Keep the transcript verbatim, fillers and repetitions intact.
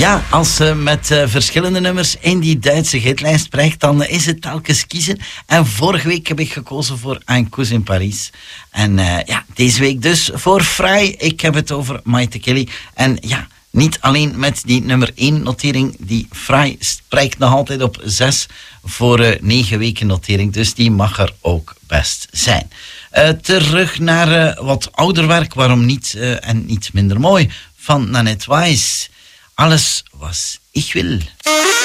Ja, als ze met uh, verschillende nummers in die Duitse hitlijst prijkt, dan is het telkens kiezen. En vorige week heb ik gekozen voor Un Cousin in Paris. En uh, ja, deze week dus voor Frei. Ik heb het over Maite Kelly. En ja, niet alleen met die nummer één notering. Die Frei prijkt nog altijd op zes voor uh, negen weken notering. Dus die mag er ook best zijn. Uh, terug naar uh, wat ouder werk, waarom niet, uh, en niet minder mooi, van Nanette Weiss. Alles was ich will.